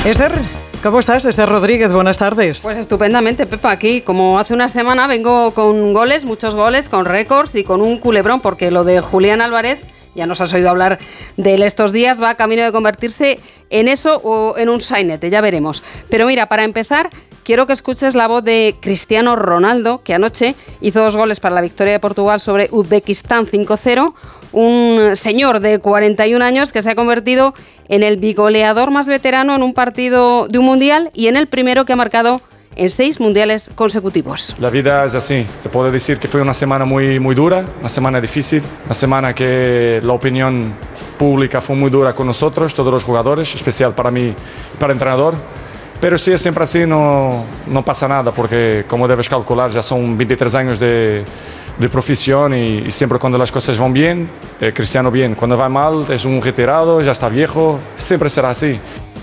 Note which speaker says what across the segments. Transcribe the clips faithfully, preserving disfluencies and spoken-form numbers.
Speaker 1: Esther, ¿cómo estás? Esther Rodríguez, buenas tardes.
Speaker 2: Pues estupendamente, Pepa, aquí como hace una semana vengo con goles, muchos goles, con récords y con un culebrón, porque lo de Julián Álvarez, ya nos has oído hablar de él estos días, va camino de convertirse en eso o en un sainete, ya veremos. Pero mira, para empezar, quiero que escuches la voz de Cristiano Ronaldo, que anoche hizo dos goles para la victoria de Portugal sobre Uzbekistán cinco cero, un señor de cuarenta y un años que se ha convertido en el bigoleador más veterano en un partido de un mundial y en el primero que ha marcado en seis mundiales consecutivos.
Speaker 3: La vida es así. Te puedo decir que fue una semana muy, muy dura, una semana difícil, una semana que la opinión pública fue muy dura con nosotros, todos los jugadores, especial para mí, para el entrenador. Pero si es siempre así, no, no pasa nada, porque como debes calcular, ya son veintitrés años de, de profesión y, y siempre cuando las cosas van bien, eh, Cristiano bien. Cuando va mal, es un retirado, ya está viejo, siempre será así.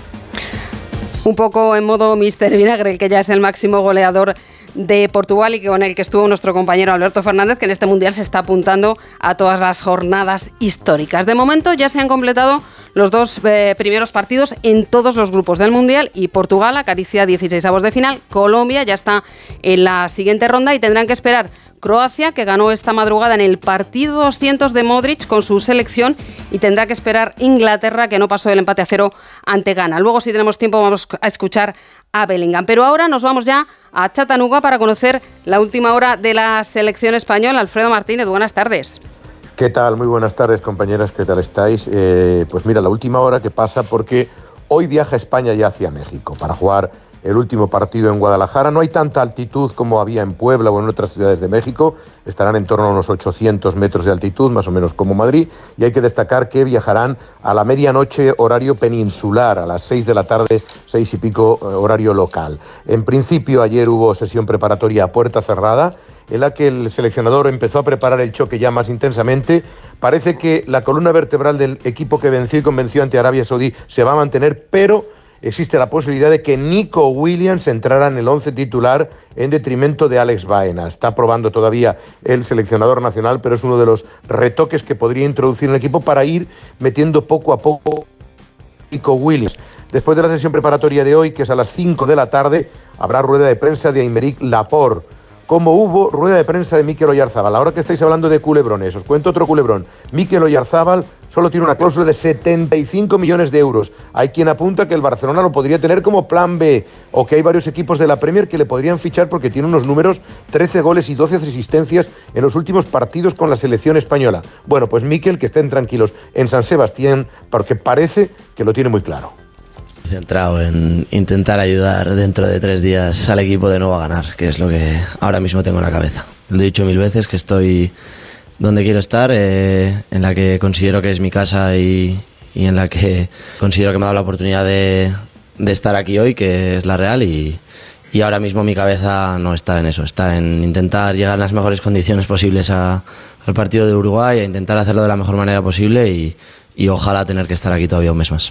Speaker 2: Un poco en modo míster Vinagre, el que ya es el máximo goleador de Portugal y con el que estuvo nuestro compañero Alberto Fernández, que en este Mundial se está apuntando a todas las jornadas históricas. De momento ya se han completado los dos eh, primeros partidos en todos los grupos del Mundial y Portugal acaricia dieciseisavos de final. Colombia ya está en la siguiente ronda y tendrán que esperar Croacia, que ganó esta madrugada en el partido doscientos de Modric con su selección, y tendrá que esperar Inglaterra, que no pasó el empate a cero ante Ghana. Luego, si tenemos tiempo, vamos a escuchar a Bellingham. Pero ahora nos vamos ya a Chattanooga para conocer la última hora de la selección española. Alfredo Martínez, buenas tardes.
Speaker 4: ¿Qué tal? Muy buenas tardes, compañeras. ¿Qué tal estáis? Eh, pues mira, la última hora que pasa porque hoy viaja España ya hacia México para jugar el último partido en Guadalajara. No hay tanta altitud como había en Puebla o en otras ciudades de México. Estarán en torno a unos ochocientos metros de altitud, más o menos como Madrid. Y hay que destacar que viajarán a la medianoche horario peninsular, a las seis de la tarde, seis y pico horario local. En principio, ayer hubo sesión preparatoria a puerta cerrada, en la que el seleccionador empezó a preparar el choque ya más intensamente. Parece que la columna vertebral del equipo que venció y convenció ante Arabia Saudí se va a mantener, pero existe la posibilidad de que Nico Williams entrara en el once titular en detrimento de Alex Baena. Está probando todavía el seleccionador nacional, pero es uno de los retoques que podría introducir en el equipo para ir metiendo poco a poco Nico Williams. Después de la sesión preparatoria de hoy, que es a las cinco de la tarde, habrá rueda de prensa de Aymeric Laporte. Como hubo rueda de prensa de Mikel Oyarzábal. Ahora que estáis hablando de culebrones, os cuento otro culebrón. Mikel Oyarzábal solo tiene una cláusula de setenta y cinco millones de euros. Hay quien apunta que el Barcelona lo podría tener como plan B, o que hay varios equipos de la Premier que le podrían fichar porque tiene unos números, trece goles y doce asistencias en los últimos partidos con la selección española. Bueno, pues Mikel, que estén tranquilos en San Sebastián, porque parece que lo tiene muy claro.
Speaker 5: Centrado en intentar ayudar dentro de tres días al equipo de nuevo a ganar, que es lo que ahora mismo tengo en la cabeza. Lo he dicho mil veces, que estoy donde quiero estar, eh, en la que considero que es mi casa y, y en la que considero que me ha dado la oportunidad de, de estar aquí hoy, que es la Real, y, y ahora mismo mi cabeza no está en eso, está en intentar llegar en las mejores condiciones posibles a, al partido de Uruguay, a intentar hacerlo de la mejor manera posible y, y ojalá tener que estar aquí todavía un mes más.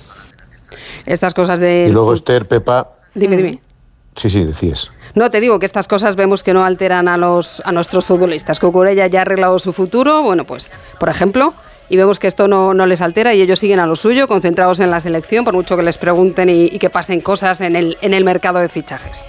Speaker 2: Estas cosas de...
Speaker 4: Y luego Esther, Pepa...
Speaker 2: Dime, dime.
Speaker 4: Sí, sí, decías.
Speaker 2: No, te digo que estas cosas vemos que no alteran a los a nuestros futbolistas. Cucurella ya ha arreglado su futuro, bueno, pues, por ejemplo, y vemos que esto no, no les altera y ellos siguen a lo suyo, concentrados en la selección, por mucho que les pregunten y, y que pasen cosas en el, en el mercado de fichajes.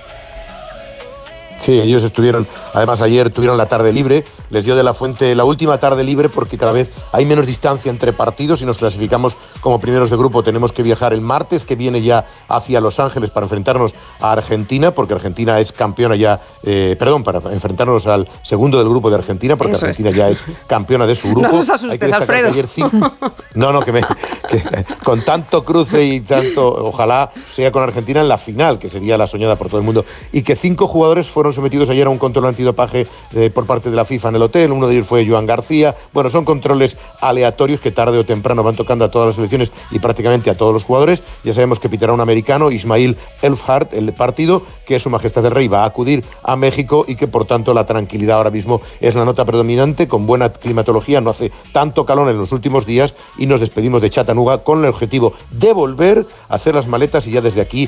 Speaker 4: Sí, ellos estuvieron, además ayer tuvieron la tarde libre, les dio de la Fuente la última tarde libre porque cada vez hay menos distancia entre partidos y nos clasificamos como primeros de grupo. Tenemos que viajar el martes, que viene ya hacia Los Ángeles para enfrentarnos a Argentina, porque Argentina es campeona ya, eh, perdón, para enfrentarnos al segundo del grupo de Argentina, porque Eso Argentina es. ya es campeona de su grupo.
Speaker 2: No nos asustes, Alfredo.
Speaker 4: Ayer cinco... No, no, que, me, que con tanto cruce y tanto, ojalá sea con Argentina en la final, que sería la soñada por todo el mundo, y que cinco jugadores fueron sometidos ayer a un control antidopaje eh, por parte de la FIFA en el hotel. Uno de ellos fue Joan García. Bueno, son controles aleatorios que tarde o temprano van tocando a todas las selecciones y prácticamente a todos los jugadores. Ya sabemos que pitará un americano, Ismail Elfhart, el partido, que Su Majestad el Rey va a acudir a México y que por tanto la tranquilidad ahora mismo es la nota predominante, con buena climatología, no hace tanto calor en los últimos días y nos despedimos de Chattanooga con el objetivo de volver a hacer las maletas y ya desde aquí